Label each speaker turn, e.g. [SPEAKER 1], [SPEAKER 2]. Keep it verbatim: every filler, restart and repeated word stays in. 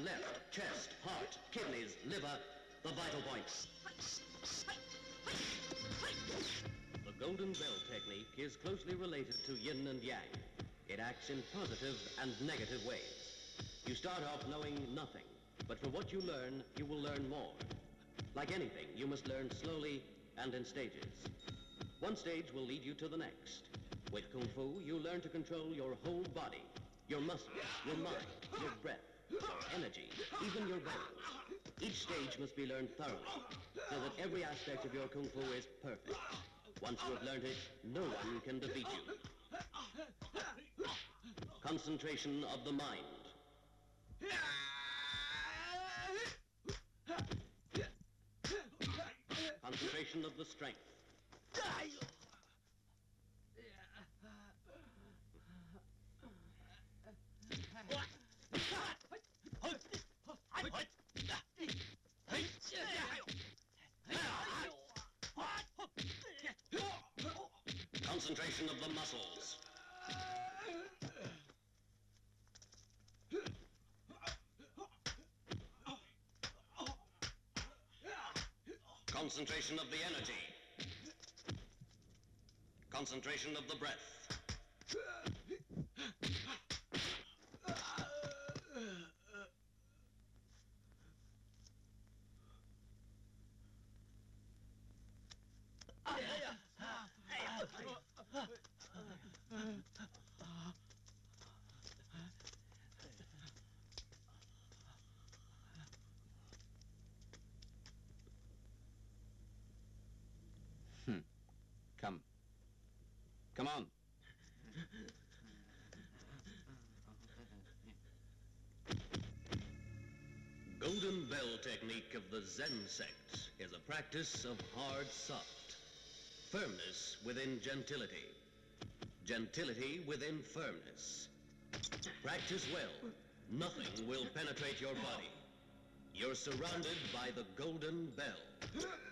[SPEAKER 1] left, chest, heart, kidneys, liver, the vital points. The Golden Bell technique is closely related to yin and yang. It acts in positive and negative ways. You start off knowing nothing, but from what you learn, you will learn more. Like anything, you must learn slowly and in stages. One stage will lead you to the next. With Kung Fu, you learn to control your whole body, your muscles, your mind, your breath, your energy, even your bones. Each stage must be learned thoroughly, so that every aspect of your Kung Fu is perfect. Once you have learned it, no one can defeat you. Concentration of the mind. Concentration of the strength. Concentration of the muscles. Concentration of the energy. Concentration of the breath. Hmm. Come. Come on. Golden Bell technique of the Zen sect is a practice of hard soft. Firmness within gentility. Gentility within firmness. Practice well. Nothing will penetrate your body. You're surrounded by the Golden Bell.